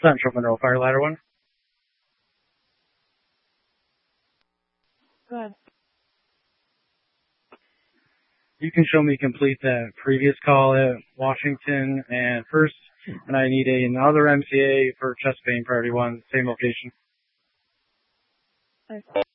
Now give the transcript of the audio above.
Central Monroe Fire Ladder 1. Good. You can show me complete that previous call at Washington and First, and I need another MCA for chest pain priority 1, same location. Okay.